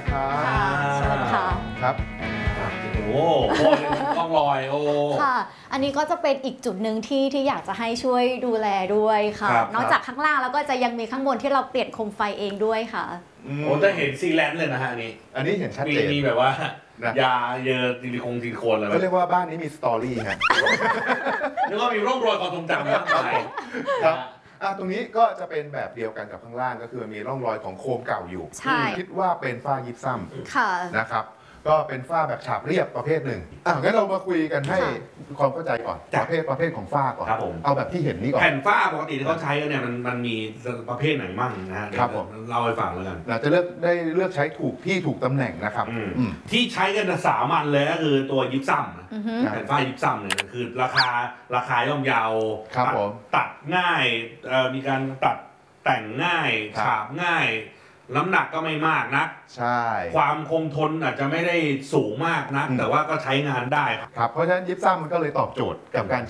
ครับเชิญค่ะครับโอ้โหต้องลอยโอ้ค่ะอันนี้ก็จะเป็นอีกจุดหนึ่งที่อยากจะให้ช่วยดูแลด้วยค่ะนอกจากข้างล่างแล้วก็จะยังมีข้างบนที่เราเปลี่ยนโคมไฟเองด้วยค่ะโอ้จะเห็นซีแลนด์เลยนะฮะอันนี้เห็นชัดเจนมีแบบว่ายาเยอะซิลิโคนอะไรก็เรียกว่าบ้านนี้มีสตอรี่ฮะนึกว่ามีร่องรอยความทรงจำนะครับตรงนี้ก็จะเป็นแบบเดียวกันกับข้างล่างก็คือมีร่องรอยของโคมเก่าอยู่คิดว่าเป็นฝ้ายิปซัมนะครับก็เป็นฝ้าแบบฉาบเรียบประเภทหนึ่งงั้นเรามาคุยกันให้ความเข้าใจก่อนประเภทของฝ้าก่อนเอาแบบที่เห็นนี้ก่อนแผ่นฝ้าปกติที่เขาใช้กันเนี่ยมันมีประเภทไหนมั่งนะฮะครับผมเล่าให้ฟังแล้วกันจะเลือกใช้ถูกที่ถูกตำแหน่งนะครับที่ใช้กันสามัญเลยก็คือตัวยิปซัมแผ่นฝ้ายิปซัมเนี่ยคือราคาย่อมเยาตัดง่ายมีการตัดแต่งง่ายฉาบง่ายน้ำหนักก็ไม่มากนักใช่ความคงทนอาจจะไม่ได้สูงมากนักแต่ว่าก็ใช้งานได้ครับเพราะฉะนั้นยิปซัมมันก็เลยตอบโจทย์กับการ